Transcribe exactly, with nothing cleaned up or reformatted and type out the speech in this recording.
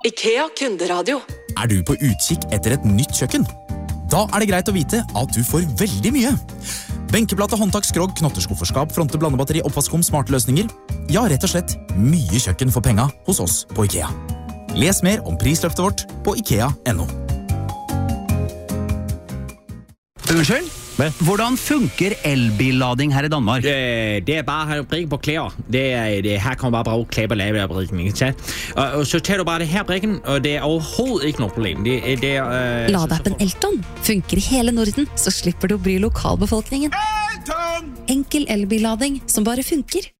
IKEA kunderadio. Er du på utkikk etter et nytt kjøkken? Da er det greit å vite at du får veldig mye. Benkeplate, håndtak, skrog, knotterskufferskap, fronte, blandebatteri, oppvaskkum, smarte løsninger. Ja, rett og slett mye kjøkken for penga hos oss på IKEA. Les mer om prisløftet vårt på ikea punktum no. Unnskyld? Hvordan funker elbillading her i Danmark? Det, det er bare at brikken på klæder. Det er, det, her kan man bare bruge klæber lave af brikken. Ikke? Og, og så tager du bare det her brikken, og det er overhovedet ikke noget problem. Det, det er, øh, Ladeappen Elton funker i hele Norden, så slipper du å bry lokalbefolkningen. Elton! Enkel elbillading som bare funker.